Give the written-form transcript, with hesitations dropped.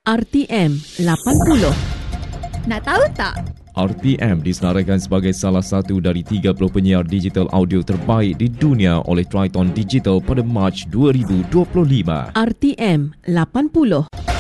RTM 80. Nak tahu tak? RTM disenaraikan sebagai salah satu dari 30 penyiar digital audio terbaik di dunia oleh Triton Digital pada Mac 2025. RTM 80.